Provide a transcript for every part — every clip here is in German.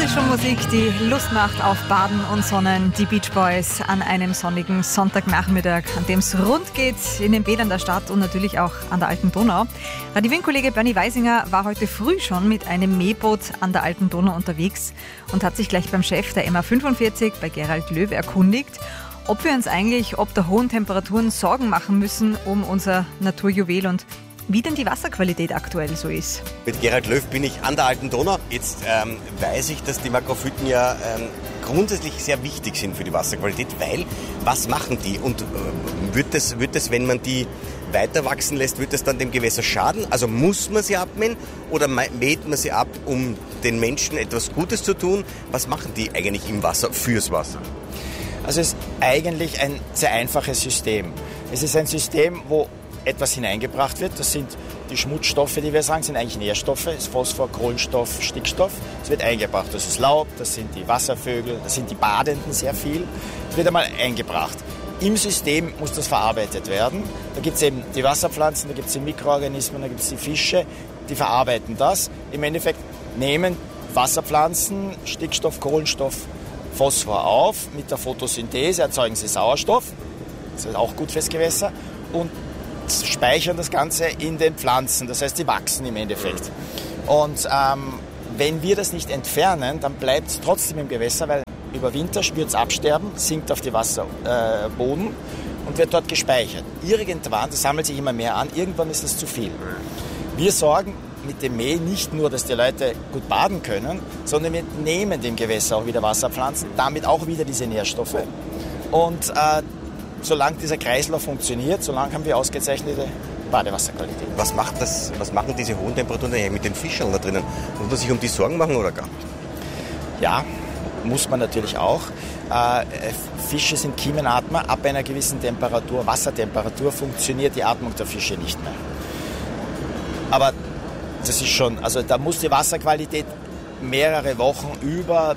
ist schon Musik, die Lust macht auf Baden und Sonnen. Die Beach Boys an einem sonnigen Sonntagnachmittag, an dem es rund geht in den Bädern der Stadt und natürlich auch an der Alten Donau. Radio Wien-Kollege Bernie Weisinger war heute früh schon mit einem Mähboot an der Alten Donau unterwegs und hat sich gleich beim Chef der MA45, bei Gerald Löw, erkundigt, ob wir uns eigentlich ob der hohen Temperaturen Sorgen machen müssen um unser Naturjuwel und wie denn die Wasserqualität aktuell so ist. Mit Gerald Löw bin ich an der Alten Donau. Jetzt weiß ich, dass die Makrophyten ja grundsätzlich sehr wichtig sind für die Wasserqualität, weil was machen die? Und wird das, wenn man die weiter wachsen lässt, wird das dann dem Gewässer schaden? Also muss man sie abmähen oder mäht man sie ab, um den Menschen etwas Gutes zu tun? Was machen die eigentlich im Wasser fürs Wasser? Also es ist eigentlich ein sehr einfaches System. Es ist ein System, wo etwas hineingebracht wird. Das sind die Schmutzstoffe, die wir sagen, sind eigentlich Nährstoffe. Das ist Phosphor, Kohlenstoff, Stickstoff. Das wird eingebracht. Das ist Laub, das sind die Wasservögel, das sind die Badenden sehr viel. Das wird einmal eingebracht. Im System muss das verarbeitet werden. Da gibt es eben die Wasserpflanzen, da gibt es die Mikroorganismen, da gibt es die Fische, die verarbeiten das. Im Endeffekt nehmen Wasserpflanzen Stickstoff, Kohlenstoff, Phosphor auf. Mit der Photosynthese erzeugen sie Sauerstoff. Das ist auch gut fürs Gewässer. Und speichern das Ganze in den Pflanzen. Das heißt, die wachsen im Endeffekt. Und wenn wir das nicht entfernen, dann bleibt es trotzdem im Gewässer, weil über Winter wird es absterben, sinkt auf den Wasserboden und wird dort gespeichert. Irgendwann, das sammelt sich immer mehr an, irgendwann ist das zu viel. Wir sorgen mit dem Mäh nicht nur, dass die Leute gut baden können, sondern wir nehmen dem Gewässer auch wieder Wasserpflanzen, damit auch wieder diese Nährstoffe. Und solange dieser Kreislauf funktioniert, solange haben wir ausgezeichnete Badewasserqualität. Was machen diese hohen Temperaturen mit den Fischern da drinnen? Muss man sich um die Sorgen machen oder gar nicht? Ja, muss man natürlich auch. Fische sind Kiemenatmer. Ab einer gewissen Temperatur, Wassertemperatur, funktioniert die Atmung der Fische nicht mehr. Aber das ist schon, also da muss die Wasserqualität mehrere Wochen über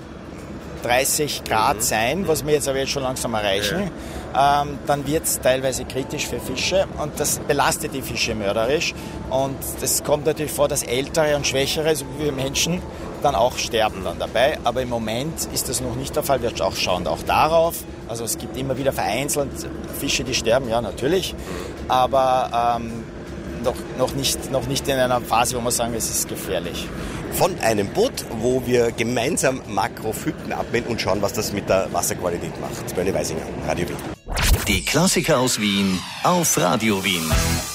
30 Grad sein, was wir jetzt aber schon langsam erreichen. Dann wird es teilweise kritisch für Fische und das belastet die Fische mörderisch. Und es kommt natürlich vor, dass Ältere und Schwächere, so wie wir Menschen, dann auch sterben dann dabei. Aber im Moment ist das noch nicht der Fall. Wir schauen auch darauf. Also es gibt immer wieder vereinzelt Fische, die sterben, ja natürlich. Aber noch nicht in einer Phase, wo wir sagen, es ist gefährlich. Von einem Boot, wo wir gemeinsam Makrophyten abmähen und schauen, was das mit der Wasserqualität macht. Bernie Weisinger, Radio Wien. Die Klassiker aus Wien auf Radio Wien.